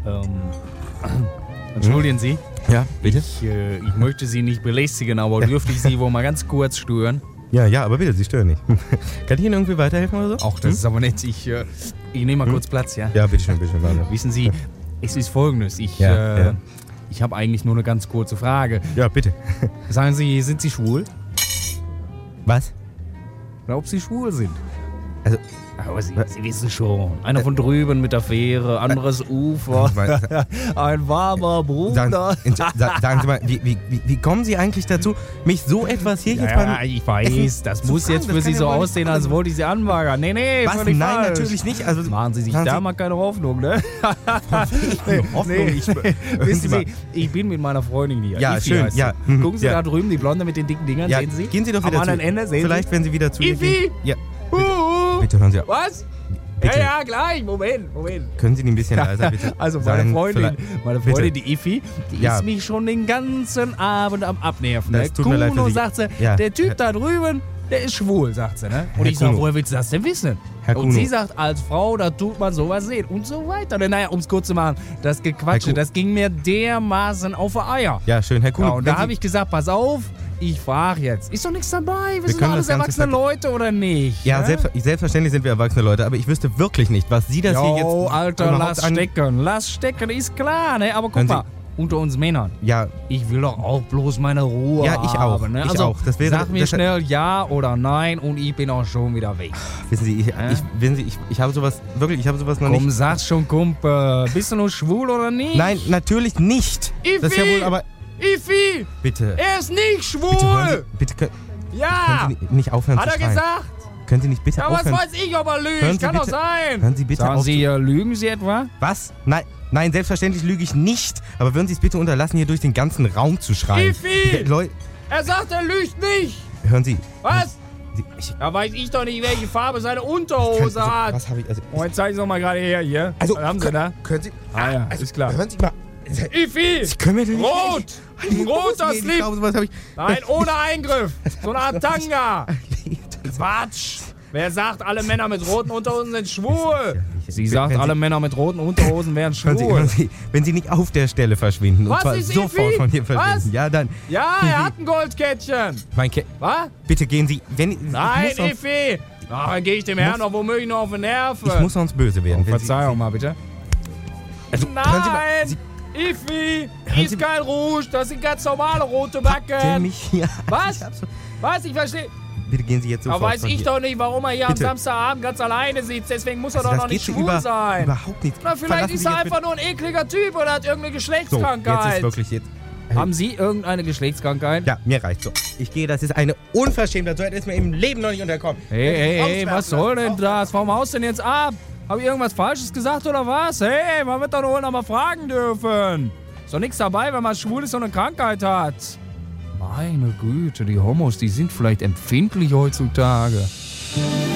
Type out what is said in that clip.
Entschuldigen Sie. Ja, bitte? Ich möchte Sie nicht belästigen, aber dürfte ich Sie wohl mal ganz kurz stören? Ja, aber bitte, Sie stören nicht. Kann ich Ihnen irgendwie weiterhelfen oder so? Auch das ist aber nett. Ich nehme mal kurz Platz, ja? Ja, bitteschön, warte. Wissen Sie, es ist Folgendes. Ich habe eigentlich nur eine ganz kurze Frage. Ja, bitte. Sagen Sie, sind Sie schwul? Was? Oder ob Sie schwul sind? Also, aber Sie wissen schon. Einer von drüben mit der Fähre, anderes Ufer. Ein warmer Bruder. Sagen Sie mal, wie kommen Sie eigentlich dazu, mich so etwas hier jetzt beim... Ja, ich weiß, das muss jetzt für Sie so aussehen, als wollte ich Sie anbaggern. Nee, was? völlig Nein, falsch. Natürlich nicht. Also, machen Sie sich da mal keine Hoffnung, ne? Hoffnung? Wissen Sie, ich bin mit meiner Freundin hier. Ja, Ifi schön, ja. Gucken Sie da drüben, die Blonde mit den dicken Dingern, Ja, sehen Sie? gehen Sie doch wieder am anderen Ende, sehen Vielleicht, Sie? wenn Sie wieder zu... Ifi! Ja. Bitte hören Sie auf. Was? Bitte. Ja, gleich. Moment. Können Sie ein bisschen leiser bitte Also meine Freundin, Bitte. die Ifi, die Ja. ist mich schon den ganzen Abend am Abnerven. Das tut mir leid für Kuno, Sie. sagt sie, Ja. der Typ da drüben, der ist schwul, sagt sie. Ne? Und Herr ich sag, Kuno. woher willst du das denn wissen? Herr Und Kuno. sie sagt, als Frau, da tut man sowas sehen und so weiter. Naja, um es kurz zu machen, das Gequatsche, Herr Kuno. das ging mir dermaßen auf die Eier. Ja, schön, Herr Kuhn. Ja, und da habe ich gesagt, pass auf, ich frage jetzt. Ist doch nichts dabei? Wir sind doch können alles das Ganze erwachsene Leute, oder nicht? Ja, ne? selbstverständlich sind wir erwachsene Leute, aber ich wüsste wirklich nicht, was Sie das hier jetzt... Jo, Alter, überhaupt lass stecken, ist klar, ne? Aber guck Hören Sie- mal, unter uns Männern, Ja, ich will doch auch bloß meine Ruhe Ja, ich auch. haben, ne? Ich Also, auch. Das wäre- sag mir das- schnell ja oder nein und ich bin auch schon wieder weg. wissen Sie, ich habe sowas, wirklich, ich habe sowas noch Komm, nicht... sag schon, Kumpel, bist du nur schwul oder nicht? Nein, natürlich nicht. Ifi! Das ist ja wohl, aber... Ifi, Bitte. er ist nicht schwul! Bitte hören Sie, bitte können Ja! Sie nicht aufhören Hat zu er schreien? gesagt? Können Sie nicht bitte Ja, was aufhören? weiß ich, ob er lügt? Hören Sie Kann doch bitte- sein. Hören Sie bitte Sagen auf Sie, lügen Sie etwa? Was? Nein, selbstverständlich lüge ich nicht. Aber würden Sie es bitte unterlassen, hier durch den ganzen Raum zu schreien? Ifi! Leute, Er sagt, er lügt nicht. hören Sie. Was? Ich, Da weiß ich doch nicht, welche Farbe seine Unterhose hat. was habe ich... Also, Oh, jetzt zeig ich's noch mal gerade her, hier. also Was haben Sie da? Können Sie... Ah ja, ist klar. Hören Sie mal... Ifi! Sie können mir denn nicht... Rot! Ein roter Ich Slip! glaube, sowas habe ich... Nein, ohne Eingriff! So eine Art Tanga! Quatsch! Wer sagt, alle Männer mit roten Unterhosen sind schwul? Sie sagt, Wenn alle Männer mit roten Unterhosen wären Hören schwul. Sie, wenn Sie nicht auf der Stelle verschwinden Was und zwar ist sofort Ifi? von hier verschwinden, Was? ja dann, Ja, er hat ein Goldkettchen! Was? bitte gehen Sie, wenn Nein, ich muss Ifi! Ach, dann gehe ich dem Herrn noch womöglich noch auf die Nerven. ich muss sonst böse werden. wenn Verzeihung mal, bitte. Also, hören Sie mal, Nein! Sie, Ifi! Hören Ist Sie- kein Rouge, das sind ganz normale rote der Backen! mich hier... Was? Ich hab's so- Was? Ich verstehe. Bitte gehen Sie jetzt sofort Aber weiß von ich hier. doch nicht, warum er hier Bitte. am Samstagabend ganz alleine sitzt. Deswegen muss er Also, doch das noch nicht geht Sie schwul sein. Überhaupt nicht. Na, vielleicht Verlassen ist Sie er jetzt einfach nur ein ekliger Typ oder hat irgendeine So, Geschlechtskrankheit. jetzt ist wirklich jetzt... Haben Sie irgendeine Geschlechtskrankheit? Ja, mir reicht so. Ich gehe, das ist eine Unverschämtheit. So etwas ist mir im Leben noch nicht unterkommen. Hey, was soll denn das? Warum haust du denn jetzt ab? Hab ich irgendwas Falsches gesagt oder was? Hey, man wird doch wohl noch mal fragen dürfen. Ist doch nichts dabei, wenn man schwul ist und eine Krankheit hat. Meine Güte, die Homos, die sind vielleicht empfindlich heutzutage.